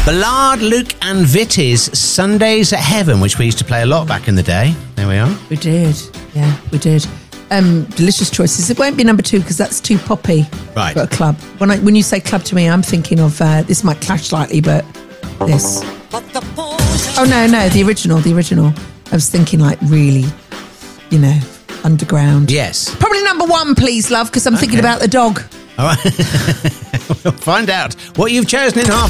Ballard, Luke and Vitty's Sundays at Heaven, which we used to play a lot back in the day. There we are. We did. Yeah, we did. Delicious choices. It won't be number 2 because that's too poppy Right. for a club. When you say club to me, I'm thinking of, this might clash slightly, but this. Oh, no, the original. I was thinking like really, underground. Yes. Probably number 1, please, love, because I'm thinking about the dog. All right. We'll find out what you've chosen in half